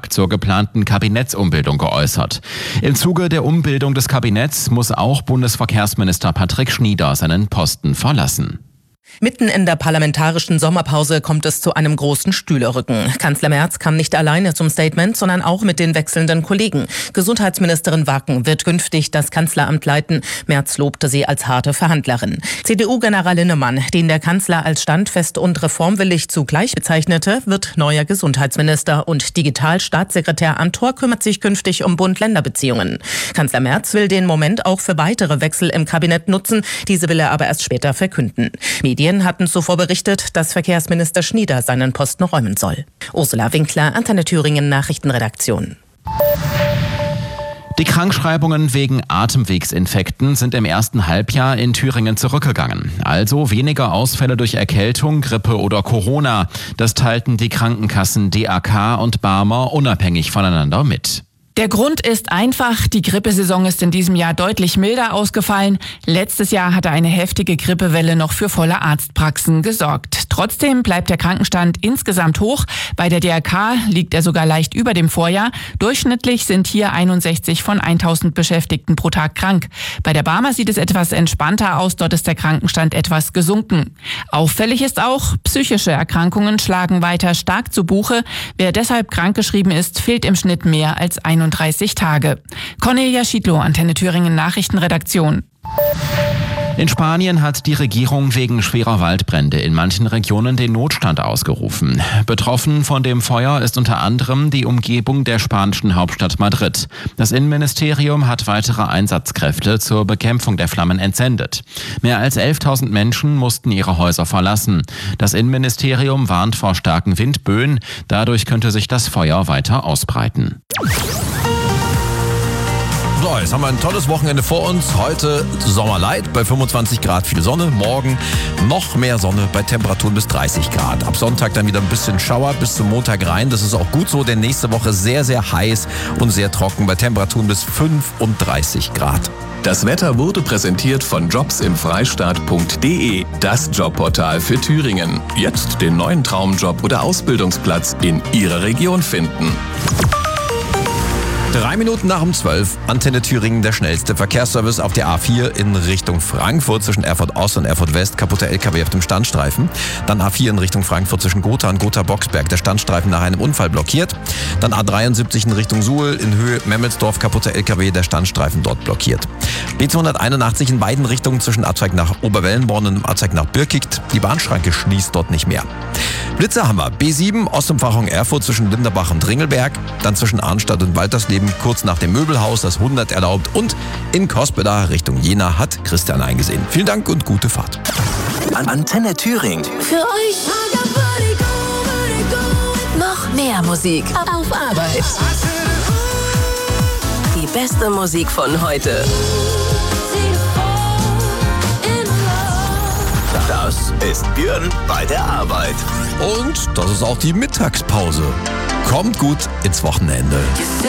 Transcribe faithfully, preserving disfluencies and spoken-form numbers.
Kritik zur geplanten Kabinettsumbildung geäußert. Im Zuge der Umbildung des Kabinetts muss auch Bundesverkehrsminister Patrick Schnieder seinen Posten verlassen. Mitten in der parlamentarischen Sommerpause kommt es zu einem großen Stühlerücken. Kanzler Merz kam nicht alleine zum Statement, sondern auch mit den wechselnden Kollegen. Gesundheitsministerin Wacken wird künftig das Kanzleramt leiten. Merz lobte sie als harte Verhandlerin. C D U-General Linnemann, den der Kanzler als standfest und reformwillig zugleich bezeichnete, wird neuer Gesundheitsminister und Digitalstaatssekretär Amthor kümmert sich künftig um Bund-Länder-Beziehungen. Kanzler Merz will den Moment auch für weitere Wechsel im Kabinett nutzen. Diese will er aber erst später verkünden. Medien hatten zuvor berichtet, dass Verkehrsminister Schnieder seinen Posten räumen soll. Ursula Winkler, Antenne Thüringen Nachrichtenredaktion. Die Krankschreibungen wegen Atemwegsinfekten sind im ersten Halbjahr in Thüringen zurückgegangen. Also weniger Ausfälle durch Erkältung, Grippe oder Corona. Das teilten die Krankenkassen D A K und Barmer unabhängig voneinander mit. Der Grund ist einfach, die Grippesaison ist in diesem Jahr deutlich milder ausgefallen. Letztes Jahr hatte eine heftige Grippewelle noch für volle Arztpraxen gesorgt. Trotzdem bleibt der Krankenstand insgesamt hoch. Bei der D R K liegt er sogar leicht über dem Vorjahr. Durchschnittlich sind hier einundsechzig von tausend Beschäftigten pro Tag krank. Bei der Barmer sieht es etwas entspannter aus. Dort ist der Krankenstand etwas gesunken. Auffällig ist auch, psychische Erkrankungen schlagen weiter stark zu Buche. Wer deshalb krankgeschrieben ist, fehlt im Schnitt mehr als einunddreißig Tage. Cornelia Schiedlow, Antenne Thüringen Nachrichtenredaktion. In Spanien hat die Regierung wegen schwerer Waldbrände in manchen Regionen den Notstand ausgerufen. Betroffen von dem Feuer ist unter anderem die Umgebung der spanischen Hauptstadt Madrid. Das Innenministerium hat weitere Einsatzkräfte zur Bekämpfung der Flammen entsendet. Mehr als elftausend Menschen mussten ihre Häuser verlassen. Das Innenministerium warnt vor starken Windböen. Dadurch könnte sich das Feuer weiter ausbreiten. So, jetzt haben wir ein tolles Wochenende vor uns. Heute Sommerlight bei fünfundzwanzig Grad, viel Sonne. Morgen noch mehr Sonne bei Temperaturen bis dreißig Grad. Ab Sonntag dann wieder ein bisschen Schauer bis zum Montag rein. Das ist auch gut so, denn nächste Woche sehr, sehr heiß und sehr trocken bei Temperaturen bis fünfunddreißig Grad. Das Wetter wurde präsentiert von jobs im freistaat punkt de, das Jobportal für Thüringen. Jetzt den neuen Traumjob oder Ausbildungsplatz in Ihrer Region finden. Drei Minuten nach um zwölf, Antenne Thüringen, der schnellste Verkehrsservice auf der A vier in Richtung Frankfurt zwischen Erfurt Ost und Erfurt West, kaputter L K W auf dem Standstreifen. Dann A vier in Richtung Frankfurt zwischen Gotha und Gotha-Boxberg, der Standstreifen nach einem Unfall blockiert. Dann A dreiundsiebzig in Richtung Suhl in Höhe Memmelsdorf, kaputter L K W, der Standstreifen dort blockiert. B zweihunderteinundachtzig in beiden Richtungen zwischen Abzweig nach Oberwellenborn und Abzweig nach Birkigt. Die Bahnschranke schließt dort nicht mehr. Blitzer haben wir. B sieben, Ostumfahrung Erfurt zwischen Linderbach und Ringelberg. Dann zwischen Arnstadt und Waltersleben kurz nach dem Möbelhaus das hundert erlaubt. Und in Cospeda Richtung Jena hat Christian eingesehen. Vielen Dank und gute Fahrt. An Antenne Thüringen. Für euch noch mehr Musik auf Arbeit. Die beste Musik von heute. Das ist Björn bei der Arbeit. Und das ist auch die Mittagspause. Kommt gut ins Wochenende.